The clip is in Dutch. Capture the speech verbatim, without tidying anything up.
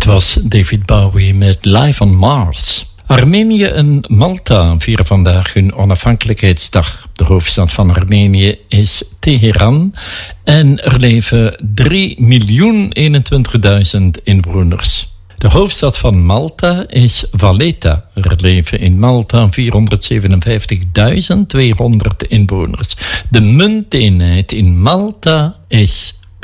was David Bowie met Live on Mars. Armenië en Malta vieren vandaag hun onafhankelijkheidsdag. De hoofdstad van Armenië is Teheran en er leven drie miljoen eenentwintigduizend inwoners. De hoofdstad van Malta is Valletta. Er leven in Malta vierhonderdzevenenvijftigduizend tweehonderd inwoners. De munteenheid in Malta is